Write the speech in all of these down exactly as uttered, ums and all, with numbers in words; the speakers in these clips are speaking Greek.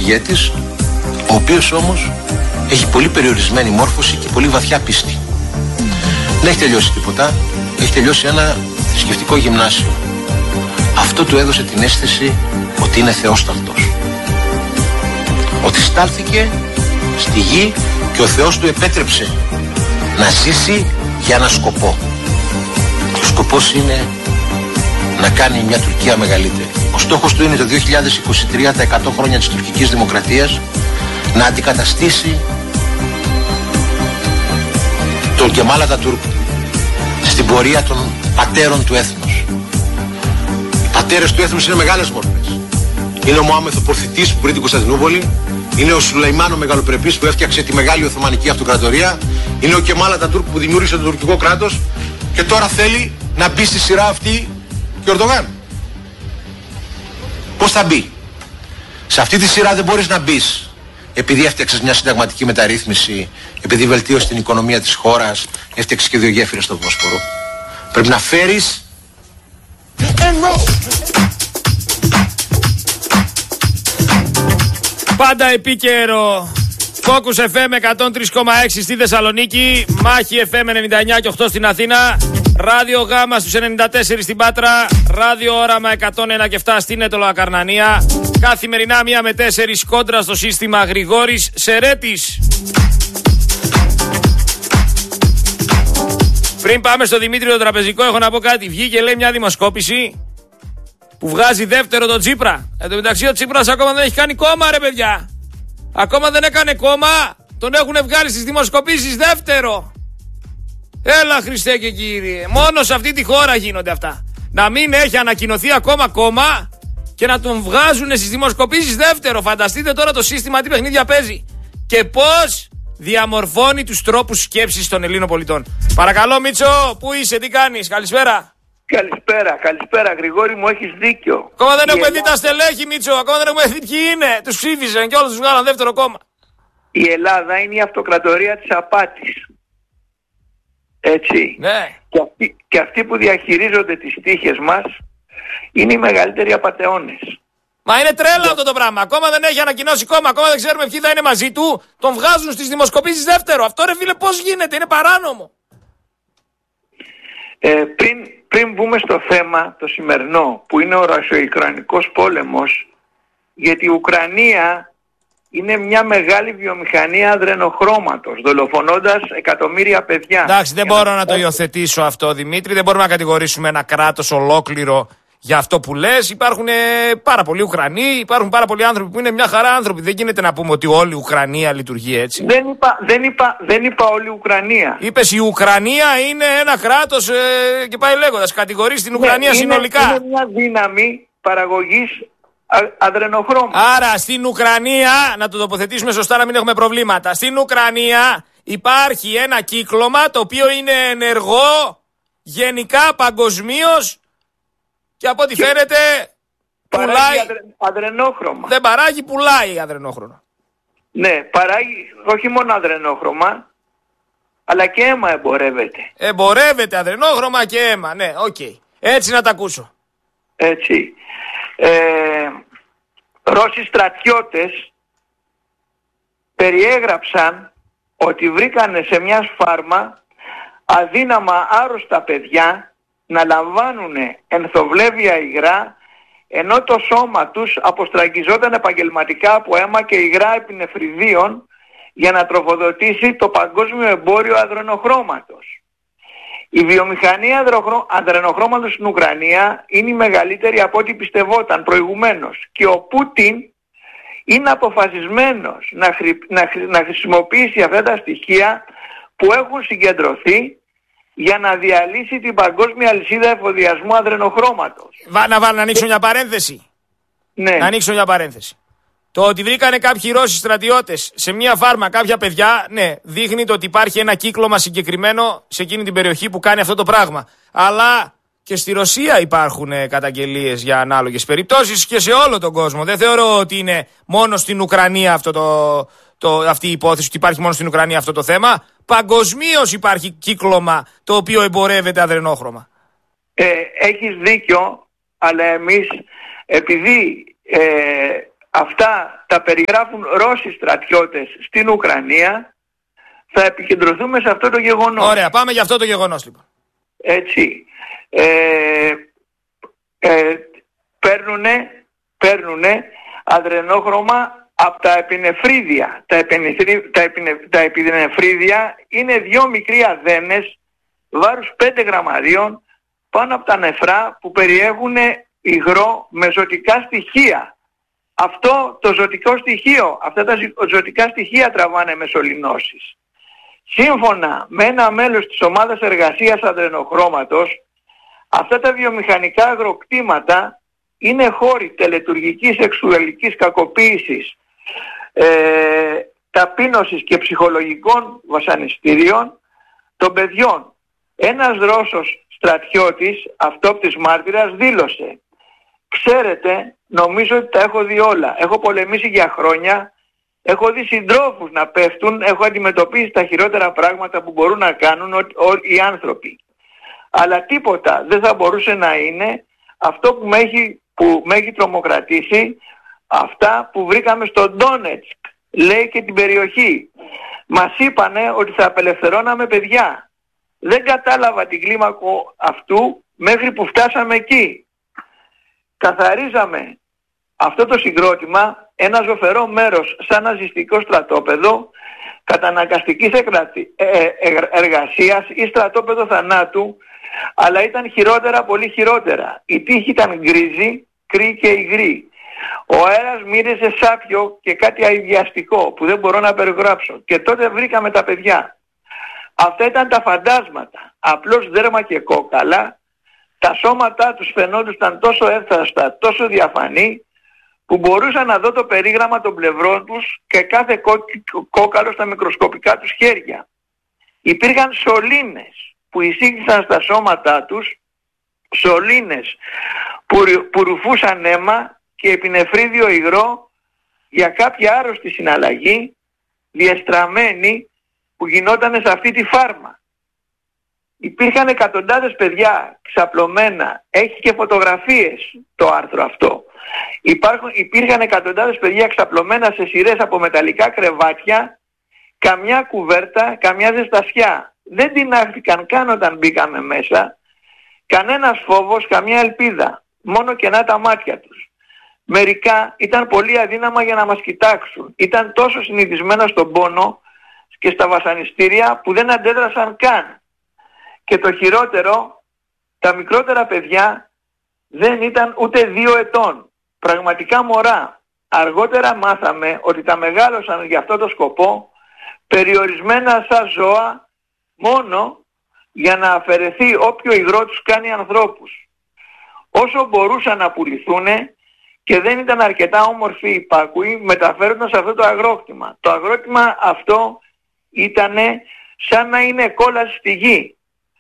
ηγέτης, ο οποίος όμως έχει πολύ περιορισμένη μόρφωση και πολύ βαθιά πίστη. Δεν έχει τελειώσει τίποτα, έχει τελειώσει ένα θρησκευτικό γυμνάσιο. Αυτό του έδωσε την αίσθηση ότι είναι θεόσταλτος. Ότι στάλθηκε στη γη και ο Θεός του επέτρεψε να ζήσει για ένα σκοπό. Ο σκοπός είναι να κάνει μια Τουρκία μεγαλύτερη. Ο στόχος του είναι το δύο χιλιάδες είκοσι τρία, τα εκατό χρόνια της τουρκικής δημοκρατίας, να αντικαταστήσει τον Κεμάλ Ατατούρκ στην πορεία των πατέρων του έθνους. Οι πατέρες του έθνους είναι μεγάλες μορφές. Είναι ο Μωάμεθ ο Πορθητής που βρήκε την Κωνσταντινούπολη, είναι ο Σουλεϊμάν ο Μεγαλοπρεπής που έφτιαξε τη μεγάλη Οθωμανική Αυτοκρατορία, είναι ο Κεμάλ Ατατούρκ που δημιούργησε το τουρκικό κράτος και τώρα θέλει να μπει στη σειρά αυτή και ο Ερντογάν. Πώς θα μπει? Σε αυτή τη σειρά δεν μπορείς να μπεις επειδή έφτιαξες μια συνταγματική μεταρρύθμιση, επειδή βελτίωσε την οικονομία της χώρας, έφτιαξες και δύο γέφυρες στο Βόσπορο. Πρέπει να φέρεις πάντα επίκαιρο. Focus εφ εμ εκατόν τρία κόμμα έξι στη Θεσσαλονίκη, Μάχη εφ εμ ενενήντα εννιά και οκτώ στην Αθήνα, Ράδιο Γάμα στους ενενήντα τέσσερα στην Πάτρα, Ράδιο Όραμα εκατόν ένα και επτά στην Έτωλο Ακαρνανία. Καθημερινά μία με τέσσερις κόντρα στο σύστημα Γρηγόρης Σερέτης. Πριν πάμε στο Δημήτριο το τραπεζικό, έχω να πω κάτι. Βγήκε λέει μια δημοσκόπηση που βγάζει δεύτερο τον Τσίπρα. Εν τω μεταξύ ο Τσίπρας ακόμα δεν έχει κάνει κόμμα, ρε παιδιά. Ακόμα δεν έκανε κόμμα. Τον έχουν βγάλει στις δημοσκοπήσεις δεύτερο. Έλα Χριστέ και Κύριε. Μόνο σε αυτή τη χώρα γίνονται αυτά. Να μην έχει ανακοινωθεί ακόμα κόμμα και να τον βγάζουν στις δημοσκοπήσεις δεύτερο. Φανταστείτε τώρα το σύστημα τι παιχνίδια παίζει. Και πώς διαμορφώνει τους τρόπους σκέψης των Ελλήνων πολιτών. Παρακαλώ Μίτσο, πού είσαι, τι κάνεις, καλησπέρα. Καλησπέρα, καλησπέρα Γρηγόρη μου, έχεις δίκιο. Ακόμα δεν έχουμε δει τα στελέχη Μίτσο, ακόμα δεν έχουμε δει ποιοι είναι. Τους ψήφισαν και όλους τους βγάλαν δεύτερο κόμμα. Η Ελλάδα είναι η αυτοκρατορία της απάτης. Έτσι. Ναι. Και αυτοί, και αυτοί που διαχειρίζονται τις τύχες μας είναι οι μεγαλύτεροι απατεώνες. Μα είναι τρέλα αυτό το πράγμα. Ακόμα δεν έχει ανακοινώσει κόμμα, ακόμα δεν ξέρουμε ποιοι θα είναι μαζί του. Τον βγάζουν στις δημοσκοπήσεις δεύτερο. Αυτό ρε φίλε πώς γίνεται, είναι παράνομο. Ε, πριν, πριν μπούμε στο θέμα το σημερινό που είναι ο Ρωσο-Ουκρανικός πόλεμος, γιατί η Ουκρανία είναι μια μεγάλη βιομηχανία αδρενοχρώματος, δολοφονώντας εκατομμύρια παιδιά. Εντάξει, δεν μπορώ να το υιοθετήσω αυτό Δημήτρη, δεν μπορούμε να κατηγορήσουμε ένα κράτος ολόκληρο για αυτό που λες. Υπάρχουν ε, πάρα πολλοί Ουκρανοί, υπάρχουν πάρα πολλοί άνθρωποι που είναι μια χαρά άνθρωποι. Δεν γίνεται να πούμε ότι όλη η Ουκρανία λειτουργεί έτσι. Δεν είπα, δεν είπα, δεν είπα όλη η Ουκρανία. Είπες η Ουκρανία είναι ένα κράτος ε, και πάει λέγοντας. Κατηγορείς την Ουκρανία ναι, συνολικά. Είναι, είναι μια δύναμη παραγωγής αδρενοχρώματος. Άρα στην Ουκρανία, να το τοποθετήσουμε σωστά να μην έχουμε προβλήματα. Στην Ουκρανία υπάρχει ένα κύκλωμα το οποίο είναι ενεργό γενικά παγκοσμίως. Και από ό,τι φαίνεται παράγει πουλάει αδρε, αδρενόχρωμα. Δεν παράγει, πουλάει αδρενόχρωμα. Ναι, παράγει όχι μόνο αδρενόχρωμα, αλλά και αίμα εμπορεύεται. Εμπορεύεται αδρενόχρωμα και αίμα, ναι, οκ. Okay. Έτσι να τα ακούσω. Έτσι. Ε, Ρώσοι στρατιώτες περιέγραψαν ότι βρήκανε σε μια σφάρμα αδύναμα άρρωστα παιδιά να λαμβάνουν ενθοβλέβια υγρά, ενώ το σώμα τους αποστραγγιζόταν επαγγελματικά από αίμα και υγρά επινεφριδίων για να τροφοδοτήσει το παγκόσμιο εμπόριο αδρενοχρώματος. Η βιομηχανία αδρενοχρώματος στην Ουκρανία είναι η μεγαλύτερη από ό,τι πιστευόταν προηγουμένως και ο Πούτιν είναι αποφασισμένος να, χρη, να, να χρησιμοποιήσει αυτά τα στοιχεία που έχουν συγκεντρωθεί για να διαλύσει την παγκόσμια αλυσίδα εφοδιασμού αδρενοχρώματος. Βα, να, να, να ανοίξω μια παρένθεση. Ναι. Να ανοίξω μια παρένθεση. Το ότι βρήκανε κάποιοι Ρώσοι στρατιώτες σε μια φάρμα κάποια παιδιά, ναι, δείχνει το ότι υπάρχει ένα κύκλωμα συγκεκριμένο σε εκείνη την περιοχή που κάνει αυτό το πράγμα. Αλλά και στη Ρωσία υπάρχουν καταγγελίες για ανάλογες περιπτώσεις και σε όλο τον κόσμο. Δεν θεωρώ ότι είναι μόνο στην Ουκρανία αυτό το, το, αυτή η υπόθεση, ότι υπάρχει μόνο στην Ουκρανία αυτό το θέμα. Παγκοσμίως υπάρχει κύκλωμα το οποίο εμπορεύεται αδρενόχρωμα. Ε, έχεις δίκιο, αλλά εμείς επειδή ε, αυτά τα περιγράφουν Ρώσοι στρατιώτες στην Ουκρανία, θα επικεντρωθούμε σε αυτό το γεγονός. Ωραία, πάμε για αυτό το γεγονός λοιπόν. Έτσι. Ε, ε, παίρνουνε, παίρνουνε αδρενόχρωμα από τα επινεφρίδια. Τα, επινεφρίδια, τα, επινε, τα επινεφρίδια είναι δύο μικροί αδένες βάρους πέντε γραμμαρίων πάνω από τα νεφρά που περιέχουν υγρό με ζωτικά στοιχεία. Αυτό το ζωτικό στοιχείο, αυτά τα ζωτικά στοιχεία τραβάνε μεσολινώσεις. Σύμφωνα με ένα μέλος της ομάδας εργασίας αδρενοχρώματος, αυτά τα βιομηχανικά αγροκτήματα είναι χώροι τελετουργικής σεξουαλικής κακοποίησης, ε, ταπείνωσης και ψυχολογικών βασανιστήριων των παιδιών. Ένας Ρώσος στρατιώτης, αυτόπτης μάρτυρας, δήλωσε: «Ξέρετε, νομίζω ότι τα έχω δει όλα. Έχω πολεμήσει για χρόνια, έχω δει συντρόφους να πέφτουν, έχω αντιμετωπίσει τα χειρότερα πράγματα που μπορούν να κάνουν ο, ο, οι άνθρωποι. Αλλά τίποτα δεν θα μπορούσε να είναι αυτό που με έχει, που με έχει τρομοκρατήσει, αυτά που βρήκαμε στο Ντόνετσκ», λέει, και την περιοχή. «Μας είπανε ότι θα απελευθερώναμε παιδιά. Δεν κατάλαβα την κλίμακο αυτού μέχρι που φτάσαμε εκεί. Καθαρίζαμε αυτό το συγκρότημα, ένα ζωφερό μέρος σαν ναζιστικό στρατόπεδο καταναγκαστικής εργασίας ή στρατόπεδο θανάτου, αλλά ήταν χειρότερα, πολύ χειρότερα. Η τύχη ήταν γκρίζη, κρύη και υγρή. Ο αέρας μύριζε σάπιο και κάτι αηδιαστικό που δεν μπορώ να περιγράψω. Και τότε βρήκαμε τα παιδιά. Αυτά ήταν τα φαντάσματα, απλώς δέρμα και κόκαλα. Τα σώματά τους φαινόντουσαν τόσο εύθραστα, τόσο διαφανή, που μπορούσα να δω το περίγραμμα των πλευρών τους και κάθε κό, κόκαλο στα μικροσκοπικά τους χέρια. Υπήρχαν σωλήνες που εισήγησαν στα σώματά τους, σωλήνες που, που ρουφούσαν αίμα και επινεφρίδιο υγρό για κάποια άρρωστη συναλλαγή διεστραμμένη που γινόταν σε αυτή τη φάρμα. Υπήρχαν εκατοντάδες παιδιά ξαπλωμένα, έχει και φωτογραφίες το άρθρο αυτό. Υπάρχουν, υπήρχαν εκατοντάδες παιδιά ξαπλωμένα σε σειρές από μεταλλικά κρεβάτια, καμιά κουβέρτα, καμιά ζεστασιά. Δεν τινάχθηκαν καν όταν μπήκαμε μέσα, κανένας φόβος, καμιά ελπίδα, μόνο κενά τα μάτια τους. Μερικά ήταν πολύ αδύναμα για να μας κοιτάξουν, ήταν τόσο συνηθισμένα στον πόνο και στα βασανιστήρια που δεν αντέδρασαν καν. Και το χειρότερο, τα μικρότερα παιδιά δεν ήταν ούτε δύο ετών. Πραγματικά μωρά. Αργότερα μάθαμε ότι τα μεγάλωσαν για αυτό το σκοπό, περιορισμένα σαν ζώα, μόνο για να αφαιρεθεί όποιο υγρό τους κάνει ανθρώπους. Όσο μπορούσαν να πουληθούν και δεν ήταν αρκετά όμορφοι υπάκουοι, μεταφέρονταν σε αυτό το αγρόκτημα. Το αγρόκτημα αυτό ήταν σαν να είναι κόλαση στη γη.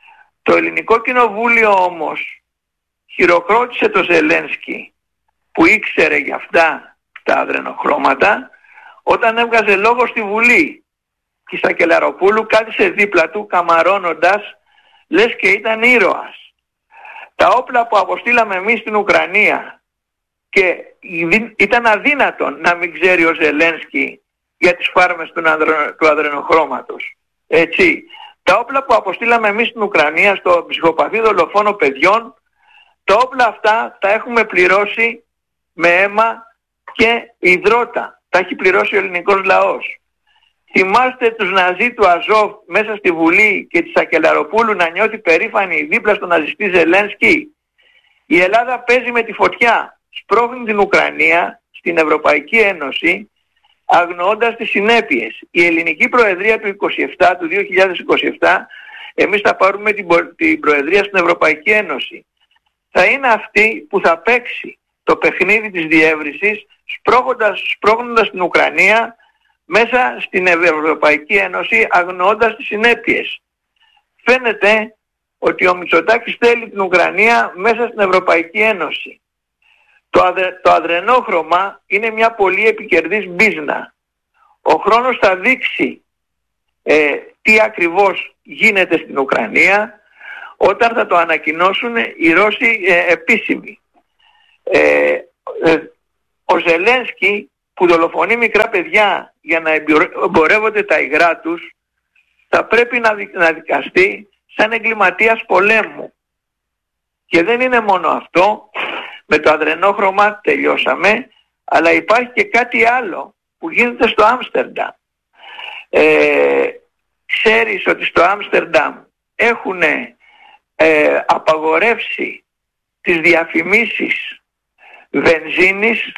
Το Ελληνικό Κοινοβούλιο όμως χειροκρότησε το Ζελένσκι που ήξερε για αυτά τα αδρενοχρώματα όταν έβγαζε λόγο στη Βουλή και η Σακελαροπούλου κάθισε δίπλα του καμαρώνοντας λες και ήταν ήρωας. Τα όπλα που αποστήλαμε εμείς στην Ουκρανία και ήταν αδύνατον να μην ξέρει ο Ζελένσκι για τις φάρμες του αδρενοχρώματος. Έτσι. Τα όπλα που αποστήλαμε εμείς στην Ουκρανία στο ψυχοπαθή δολοφόνο παιδιών, τα όπλα αυτά τα έχουμε πληρώσει με αίμα και υδρότα. Τα έχει πληρώσει ο ελληνικός λαός. Θυμάστε τους Ναζί του Αζόφ μέσα στη Βουλή και τη Σακελαροπούλου να νιώθει περήφανη δίπλα στον ναζιστή Ζελένσκι. Η Ελλάδα παίζει με τη φωτιά, σπρώχνει την Ουκρανία στην Ευρωπαϊκή Ένωση, αγνοώντας τις συνέπειες. Η ελληνική προεδρία του είκοσι επτά, του δύο χιλιάδες είκοσι επτά, εμείς θα πάρουμε την, την προεδρία στην Ευρωπαϊκή Ένωση. Θα είναι αυτή που θα παίξει το παιχνίδι της διεύρυνσης, σπρώχνοντας, σπρώχνοντας την Ουκρανία μέσα στην Ευρωπαϊκή Ένωση, αγνοώντας τις συνέπειες. Φαίνεται ότι ο Μητσοτάκης θέλει την Ουκρανία μέσα στην Ευρωπαϊκή Ένωση. Το, αδε, το αδρενόχρωμα είναι μια πολύ επικερδής μπίζνα. Ο χρόνος θα δείξει ε, τι ακριβώς γίνεται στην Ουκρανία όταν θα το ανακοινώσουν οι Ρώσοι ε, επίσημοι. Ε, ε, ο Ζελένσκι που δολοφονεί μικρά παιδιά για να εμπορεύονται τα υγρά τους, θα πρέπει να, δι, να δικαστεί σαν εγκληματίας πολέμου. Και δεν είναι μόνο αυτό, με το αδρενόχρωμα τελειώσαμε, αλλά υπάρχει και κάτι άλλο που γίνεται στο Άμστερνταμ. Ε, ξέρεις ότι στο Άμστερνταμ έχουν ε, απαγορεύσει τις διαφημίσεις βενζίνης,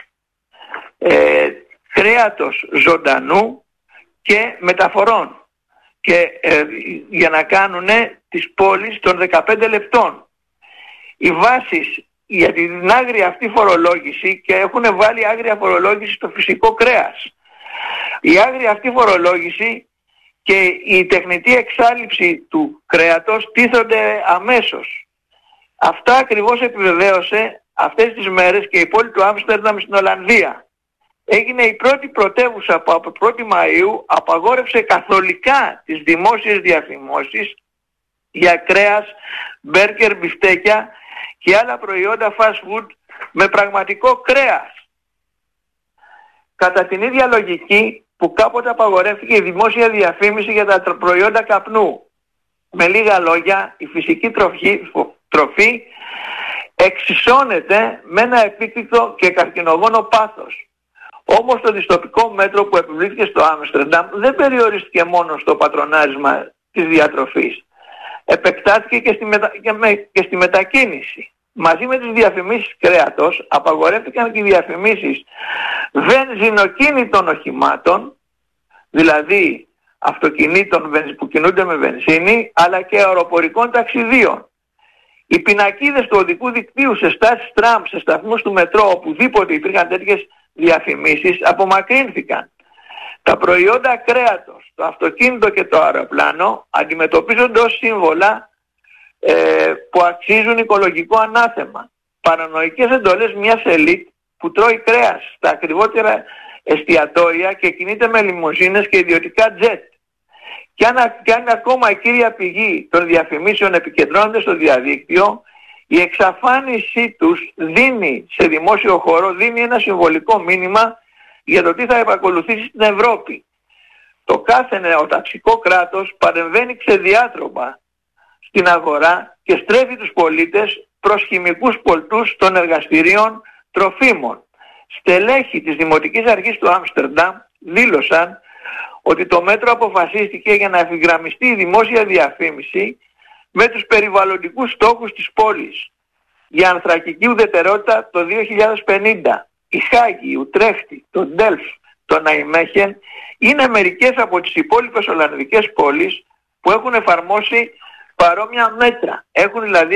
ε, κρέατος ζωντανού και μεταφορών, και ε, για να κάνουν τις πόλεις των δεκαπέντε λεπτών. Οι βάσεις για την άγρια αυτή φορολόγηση, και έχουν βάλει άγρια φορολόγηση στο φυσικό κρέας. Η άγρια αυτή φορολόγηση και η τεχνητή εξάλειψη του κρέατος τίθονται αμέσως. Αυτά ακριβώς επιβεβαίωσε αυτές τις μέρες και η πόλη του Άμστερνταμ στην Ολλανδία. Έγινε η πρώτη πρωτεύουσα που από πρώτη Μαΐου απαγόρευσε καθολικά τις δημόσιες διαφημίσεις για κρέας, μπέργκερ, μπιφτέκια και άλλα προϊόντα fast food με πραγματικό κρέας. Κατά την ίδια λογική που κάποτε απαγορεύτηκε η δημόσια διαφήμιση για τα προϊόντα καπνού. Με λίγα λόγια, η φυσική τροφή, τροφή εξισώνεται με ένα επίκτητο και καρκινογόνο πάθος. Όμως το δυστοπικό μέτρο που επιβλήθηκε στο Άμστερνταμ δεν περιορίστηκε μόνο στο πατρονάρισμα της διατροφής. Επεκτάθηκε και στη, μετα... και με... και στη μετακίνηση. Μαζί με τις διαφημίσεις κρέατος απαγορεύτηκαν και οι διαφημίσεις βενζινοκίνητων οχημάτων, δηλαδή αυτοκινήτων που κινούνται με βενζίνη, αλλά και αεροπορικών ταξιδίων. Οι πινακίδες του οδικού δικτύου σε στάσεις τραμ, σε σταθμούς του μετρό, οπουδήποτε υπήρχαν τέτοιες διαφημίσεις, απομακρύνθηκαν. Τα προϊόντα κρέατος, το αυτοκίνητο και το αεροπλάνο αντιμετωπίζονται ως σύμβολα ε, που αξίζουν οικολογικό ανάθεμα. Παρανοϊκές εντολές μιας ελίτ που τρώει κρέας στα ακριβότερα εστιατόρια και κινείται με λιμουζίνες και ιδιωτικά τζετ. Και αν, και αν ακόμα η κύρια πηγή των διαφημίσεων επικεντρώνεται στο διαδίκτυο, η εξαφάνισή τους δίνει σε δημόσιο χώρο δίνει ένα συμβολικό μήνυμα για το τι θα επακολουθήσει στην Ευρώπη. Το κάθε νεοταξικό κράτος παρεμβαίνει ξεδιάτροπα στην αγορά και στρέφει τους πολίτες προς χημικούς πολτούς των εργαστηρίων τροφίμων. Στελέχη της Δημοτικής Αρχής του Άμστερνταμ δήλωσαν ότι το μέτρο αποφασίστηκε για να ευθυγραμμιστεί η δημόσια διαφήμιση με τους περιβαλλοντικούς στόχους της πόλης για ανθρακική ουδετερότητα το δύο χιλιάδες πενήντα. Η Χάγη, η Ουτρέχτη, το Ντέλφ, το Ναϊμέχεν είναι μερικές από τις υπόλοιπες ολλανδικές πόλεις που έχουν εφαρμόσει παρόμοια μέτρα. Έχουν δηλαδή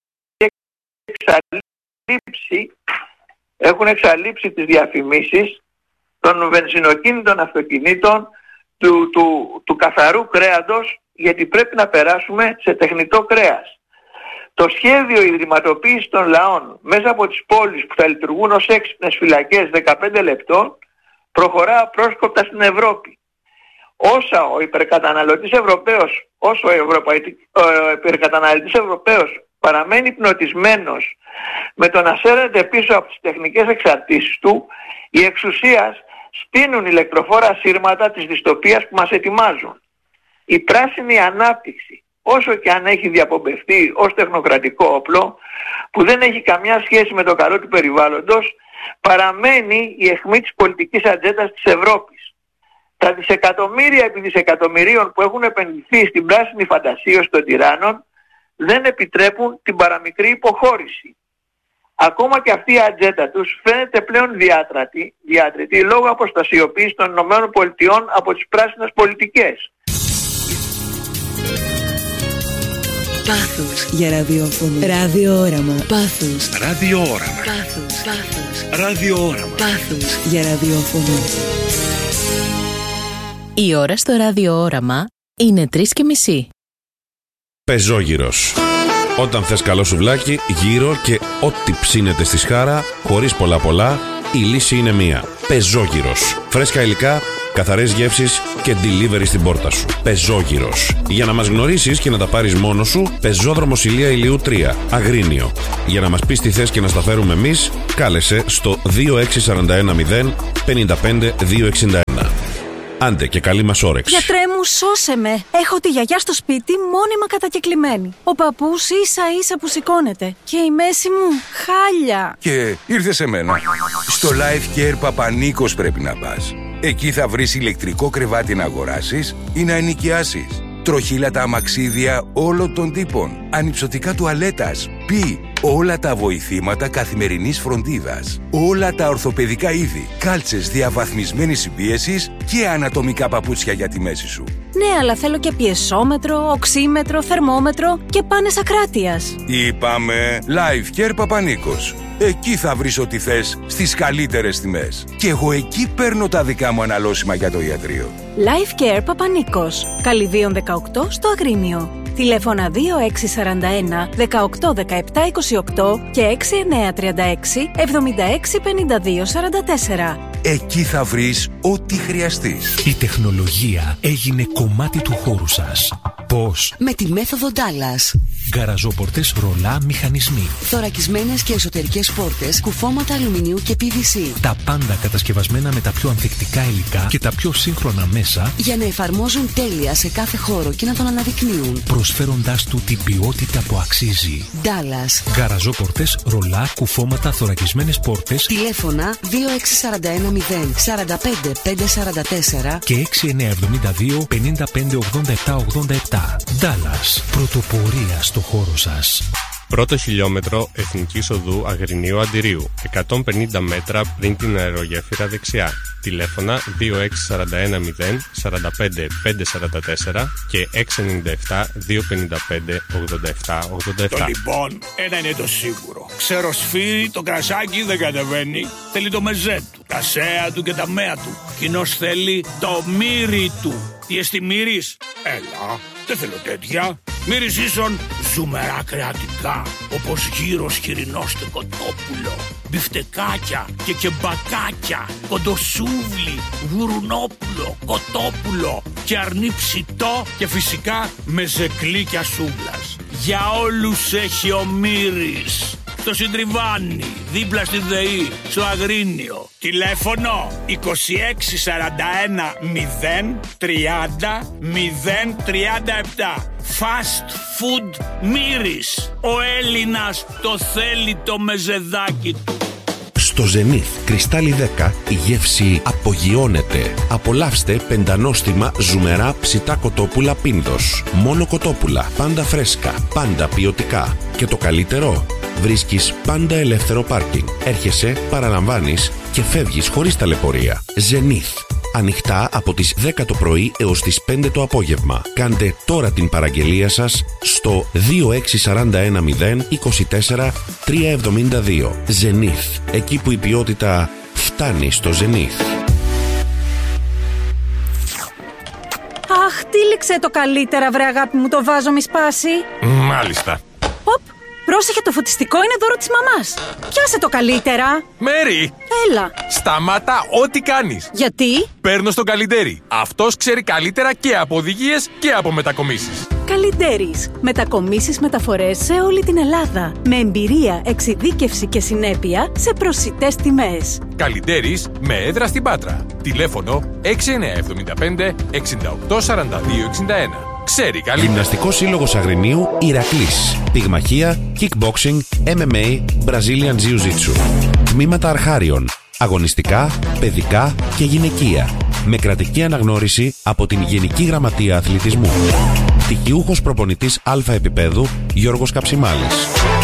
εξαλείψει, έχουν εξαλείψει τις διαφημίσεις των βενζινοκίνητων αυτοκινήτων, του, του, του καθαρού κρέατος, γιατί πρέπει να περάσουμε σε τεχνητό κρέας. Το σχέδιο ιδρυματοποίησης των λαών μέσα από τις πόλεις που θα λειτουργούν ως έξυπνες φυλακές δεκαπέντε λεπτών προχωρά απρόσκοπτα στην Ευρώπη. Όσα ο υπερκαταναλωτής Ευρωπαίος, όσο ο, ο υπερκαταναλωτής Ευρωπαίος παραμένει υπνοτισμένος με το να σέρνεται πίσω από τις τεχνικές εξαρτήσεις του, οι εξουσίας στείνουν ηλεκτροφόρα σύρματα της δυστοπίας που μας ετοιμάζουν. Η πράσινη ανάπτυξη, όσο και αν έχει διαπομπευτεί ως τεχνοκρατικό όπλο, που δεν έχει καμιά σχέση με το καλό του περιβάλλοντος, παραμένει η αιχμή της πολιτικής ατζέντας της Ευρώπης. Τα δισεκατομμύρια επί δισεκατομμυρίων που έχουν επενδυθεί στην πράσινη φαντασίωση των τυράννων δεν επιτρέπουν την παραμικρή υποχώρηση. Ακόμα και αυτή η ατζέντα τους φαίνεται πλέον διάτρατη, διάτρητη λόγω αποστασιοποίησης των ΗΠΑ από τις πράσινες πολιτικές. Πάθος για ραδιόφωνο. Ραδιόραμα. Πάθος. Ραδιόραμα. Πάθος. Πάθος. Ραδιόραμα. Πάθος για ραδιόφωνο. Η ώρα στο ραδιόραμα είναι τρεις και μισή. Πεζόγυρος. Όταν θες καλό σουβλάκι, γύρω και ό,τι ψήνεται στη σχάρα, χωρίς πολλά πολλά, η λύση είναι μία. Πεζόγυρος. Φρέσκα υλικά, καθαρές γεύσεις και delivery στην πόρτα σου. Πεζόγυρος. Για να μας γνωρίσεις και να τα πάρεις μόνος σου, Πεζόδρομος Ηλία Ηλιού τρία, Αγρίνιο. Για να μας πεις τι θες και να στα φέρουμε εμείς, κάλεσε στο δύο έξι τέσσερα ένα μηδέν πέντε πέντε δύο εξήντα ένα. Άντε και καλή μας όρεξη. Γιατρέ μου, σώσε με. Έχω τη γιαγιά στο σπίτι μόνιμα κατακεκλημένη. Ο παππούς ίσα ίσα που σηκώνεται. Και η μέση μου χάλια. Και ήρθε σε μένα. Στο Life Care Παπανίκος πρέπει να πας. Εκεί θα βρεις ηλεκτρικό κρεβάτι να αγοράσεις ή να ενοικιάσεις. Τροχύλατα αμαξίδια όλων των τύπων. Ανυψωτικά τουαλέτας. Πι. Όλα τα βοηθήματα καθημερινής φροντίδας. Όλα τα ορθοπαιδικά είδη. Κάλτσες διαβαθμισμένης συμπίεσης και ανατομικά παπούτσια για τη μέση σου. Ναι, αλλά θέλω και πιεσόμετρο, οξύμετρο, θερμόμετρο και πάνες ακράτειας. Είπαμε Life Care Παπανίκος. Εκεί θα βρεις ό,τι θες στις καλύτερες τιμές. Και εγώ εκεί παίρνω τα δικά μου αναλώσιμα για το ιατρείο. Life Care Παπανίκος. Καλυδίων δεκαοκτώ στο Αγρίνιο. Τηλέφωνα δύο έξι τέσσερα ένα δεκαοκτώ δεκαεπτά είκοσι οκτώ και έξι εννιά τρία έξι εβδομήντα έξι πενήντα δύο σαράντα τέσσερα. Εκεί θα βρεις ό,τι χρειαστείς. Η τεχνολογία έγινε κομμάτι του χώρου σας. Πώς? Με τη μέθοδο Dallas. Γκαραζόπορτες, ρολά, μηχανισμοί. Θωρακισμένες και εσωτερικές πόρτες, κουφώματα αλουμινίου και πι βι σι. Τα πάντα κατασκευασμένα με τα πιο ανθεκτικά υλικά και τα πιο σύγχρονα μέσα για να εφαρμόζουν τέλεια σε κάθε χώρο και να τον αναδεικνύουν, προσφέροντάς του την ποιότητα που αξίζει. Dallas. Γκαραζόπορτες, ρολά, κουφώματα, θωρακισμένες πόρτες. Τηλέφωνα δύο έξι τέσσερα ένα μηδέν τέσσερα πέντε πέντε τέσσερα τέσσερα και έξι εννιά εβδομήντα δύο πενήντα πέντε ογδόντα επτά ογδόντα επτά. Dallas. Πρωτοπορία στο χώρο σας. Πρώτο χιλιόμετρο Εθνικής Οδού Αγρινίου Αντιρίου, εκατόν πενήντα μέτρα πριν την αερογέφυρα δεξιά. Τηλέφωνα δύο έξι τέσσερα ένα μηδέν τέσσερα πέντε πέντε τέσσερα τέσσερα και έξι εννιά επτά δύο πέντε πέντε ογδόντα επτά ογδόντα επτά. Το λοιπόν, ένα είναι το σίγουρο. Ξέρω σφύρι, το κρασάκι δεν κατεβαίνει. Θέλει το μεζέ του, τα σέα του και τα μέα του. Κοινώς θέλει το μύρι του. Τι εστί μύρις? Έλα, δεν θέλω τέτοια. Μύρις ίσον ζουμερά κρεατικά, όπως γύρος χοιρινός και κοτόπουλο, μπιφτεκάκια και κεμπακάκια, κοντοσούβλι, γουρουνόπουλο, κοτόπουλο και αρνί ψητό και φυσικά μεζεκλίκια σούβλας. Για όλους έχει ο Μύρης. Στο Συντριβάνι, δίπλα στη ΔΕΗ, στο Αγρίνιο. Τηλέφωνο είκοσι έξι σαράντα ένα μηδέν τριάντα μηδέν τριάντα επτά. Fast Food Μύρης. Ο Έλληνας το θέλει το μεζεδάκι του. Στο Zenith Κρυστάλλι δέκα η γεύση απογειώνεται. Απολαύστε πεντανόστιμα ζουμερά ψητά κοτόπουλα Πίνδος. Μόνο κοτόπουλα, πάντα φρέσκα, πάντα ποιοτικά. Και το καλύτερο, βρίσκεις πάντα ελεύθερο πάρκινγκ. Έρχεσαι, παραλαμβάνεις και φεύγεις χωρίς ταλαιπωρία. Zenith. Ανοιχτά από τις δέκα το πρωί έως τις πέντε το απόγευμα. Κάντε τώρα την παραγγελία σας στο δύο έξι τέσσερα ένα μηδέν είκοσι τέσσερα τριακόσια εβδομήντα δύο. Zenith. Εκεί που η ποιότητα φτάνει στο Zenith. Αχ, τύλιξε το καλύτερα, βρε αγάπη μου, το βάζο μη σπάσει. Μάλιστα. Οπ, πρόσεχε, το φωτιστικό είναι δώρο της μαμάς. Πιάσε το καλύτερα. Μέρι! Έλα. Σταμάτα ό,τι κάνεις. Γιατί? Παίρνω στον Καλιντέρι. Αυτός ξέρει καλύτερα και από οδηγίες και από μετακομίσεις. Καλιντέρις. Μετακομίσεις, μεταφορές σε όλη την Ελλάδα. Με εμπειρία, εξειδίκευση και συνέπεια σε προσιτές τιμές. Καλιντέρις με έδρα στην Πάτρα. Τηλέφωνο έξι εννιά εβδομήντα πέντε εξήντα οκτώ σαράντα δύο εξήντα ένα. Ξέρει καλύτερα. Γυμναστικός Σύλλογος Αγρινίου Ηρακλής. Πυγμαχία, kickboxing, εμ εμ έι, Brazilian Jiu-Jitsu. Τμήματα αρχάριων. Αγωνιστικά, παιδικά και γυναικεία. Με κρατική αναγνώριση από την Γενική Γραμματεία Αθλητισμού. Τυχιούχος προπονητής Α επίπεδου Γιώργος Καψιμάλης.